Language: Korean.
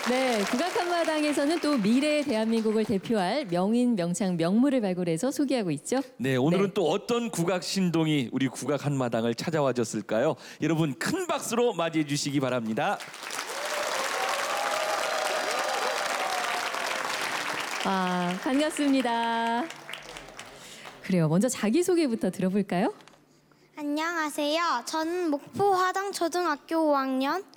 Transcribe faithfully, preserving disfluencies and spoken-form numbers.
네, 국악 한마당에서는 또 미래의 대한민국을 대표할 명인, 명창, 명물을 발굴해서 소개하고 있죠. 네, 오늘은 네. 또 어떤 국악 신동이 우리 국악 한마당을 찾아와 줬을까요? 여러분 큰 박수로 맞이해 주시기 바랍니다. 아, 반갑습니다. 그래요, 먼저 자기소개부터 들어볼까요? 안녕하세요. 저는 목포 화당초등학교 오 학년